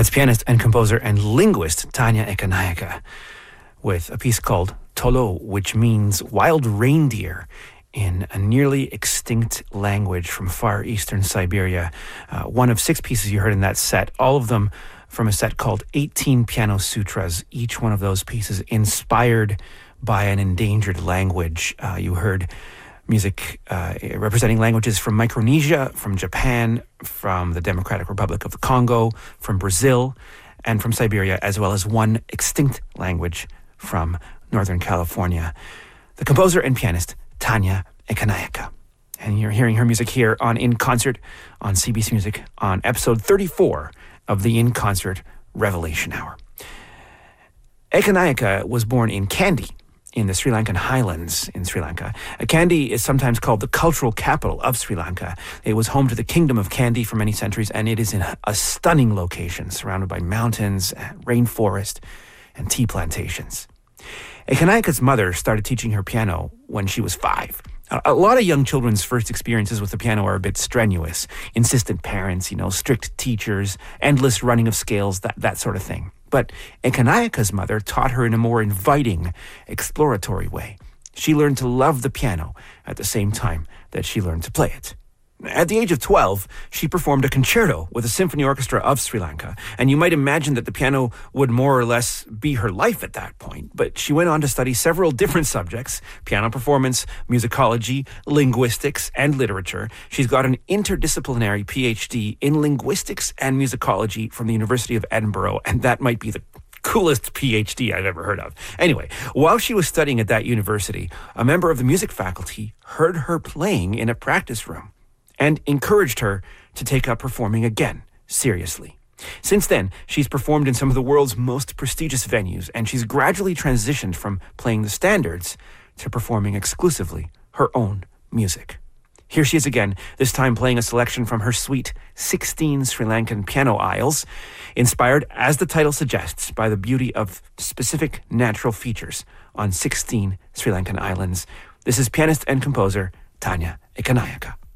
That's pianist and composer and linguist Tanya Ekanayaka with a piece called Tolo, which means wild reindeer in a nearly extinct language from far eastern Siberia. One of 6 pieces you heard in that set, all of them from a set called 18 Piano Sutras, each one of those pieces inspired by an endangered language. You heard music representing languages from Micronesia, from Japan, from the Democratic Republic of the Congo, from Brazil, and from Siberia, as well as one extinct language from Northern California. The composer and pianist, Tanya Ekanayaka. And you're hearing her music here on In Concert on CBC Music on episode 34 of the In Concert Revelation Hour. Ekanayaka was born in Kandy, in the Sri Lankan highlands in Sri Lanka. Kandy is sometimes called the cultural capital of Sri Lanka. It was home to the Kingdom of Kandy for many centuries, and it is in a stunning location surrounded by mountains, rainforest, and tea plantations. Ekanayaka's mother started teaching her piano when she was 5. A lot of young children's first experiences with the piano are a bit strenuous. Insistent parents, strict teachers, endless running of scales, that sort of thing. But Ekanayaka's mother taught her in a more inviting, exploratory way. She learned to love the piano at the same time that she learned to play it. At the age of 12, she performed a concerto with the Symphony Orchestra of Sri Lanka, and you might imagine that the piano would more or less be her life at that point. But she went on to study several different subjects: piano performance, musicology, linguistics, and literature. She's got an interdisciplinary PhD in linguistics and musicology from the University of Edinburgh, and that might be the coolest PhD I've ever heard of. Anyway, while she was studying at that university, a member of the music faculty heard her playing in a practice room and encouraged her to take up performing again, seriously. Since then, she's performed in some of the world's most prestigious venues, and she's gradually transitioned from playing the standards to performing exclusively her own music. Here she is again, this time playing a selection from her suite, 16 Sri Lankan Piano Aisles, inspired, as the title suggests, by the beauty of specific natural features on 16 Sri Lankan islands. This is pianist and composer Tanya Ekanayaka.